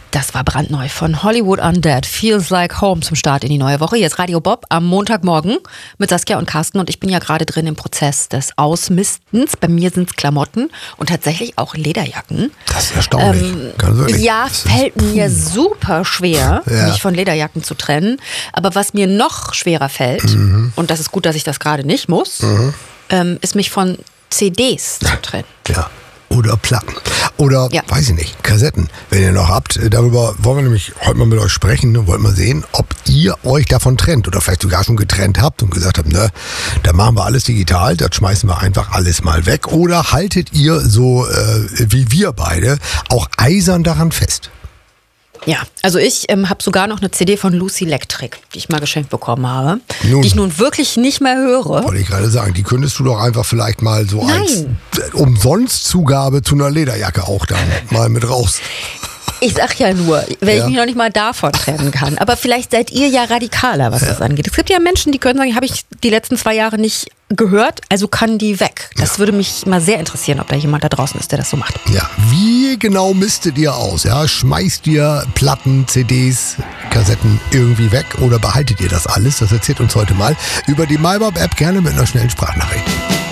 Das war brandneu von Hollywood Undead. Feels Like Home zum Start in die neue Woche. Hier ist Radio Bob am Montagmorgen mit Saskia und Carsten. Und ich bin ja gerade drin im Prozess des Ausmistens. Bei mir sind es Klamotten und tatsächlich auch Lederjacken. Das ist erstaunlich. Ja, fällt mir super schwer, mich von Lederjacken zu trennen. Aber was mir noch schwerer fällt, und das ist gut, dass ich das gerade nicht muss, ist mich von CDs zu trennen. Ja. Oder Platten. Oder, weiß ich nicht, Kassetten, wenn ihr noch habt. Darüber wollen wir nämlich heute mal mit euch sprechen und wollen mal sehen, ob ihr euch davon trennt oder vielleicht sogar schon getrennt habt und gesagt habt, ne, da machen wir alles digital, das schmeißen wir einfach alles mal weg. Oder haltet ihr so wie wir beide auch eisern daran fest? Ja, also ich habe sogar noch eine CD von Lucy Electric, die ich mal geschenkt bekommen habe, die ich nun wirklich nicht mehr höre. Wollte ich gerade sagen, die könntest du doch einfach vielleicht mal so als Umsonstzugabe zu einer Lederjacke auch dann mal mit raus. Ich sag ja nur, wenn ich mich noch nicht mal davon trennen kann. Aber vielleicht seid ihr ja radikaler, was das angeht. Es gibt ja Menschen, die können sagen, habe ich die letzten 2 Jahre nicht gehört, also kann die weg. Das würde mich mal sehr interessieren, ob da jemand da draußen ist, der das so macht. Ja, wie genau mistet ihr aus? Ja? Schmeißt ihr Platten, CDs, Kassetten irgendwie weg oder behaltet ihr das alles? Das erzählt uns heute mal über die MyBob-App gerne mit einer schnellen Sprachnachricht.